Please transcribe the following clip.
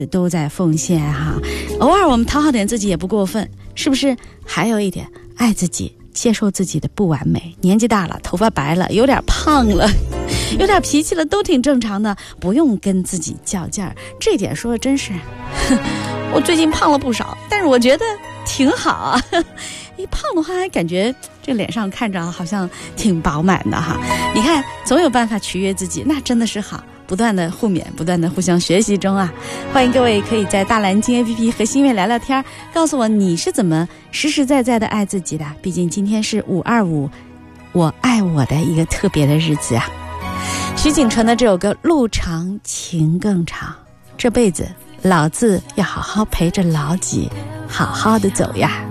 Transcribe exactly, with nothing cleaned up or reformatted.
都在奉献哈，偶尔我们讨好点自己也不过分，是不是？还有一点，爱自己，接受自己的不完美，年纪大了，头发白了，有点胖了，有点脾气了，都挺正常的，不用跟自己较劲儿。这点说的真是，我最近胖了不少，但是我觉得挺好啊。一胖的话，还感觉这脸上看着好像挺饱满的哈。你看，总有办法取悦自己，那真的是好。不断的互勉，不断的互相学习中啊！欢迎各位可以在大蓝鲸 A P P 和新月聊聊天，告诉我你是怎么实实在在的爱自己的。毕竟今天是五二五，我爱我的一个特别的日子啊！徐锦纯的这首歌《路长情更长》，这辈子老子要好好陪着老几，好好的走呀。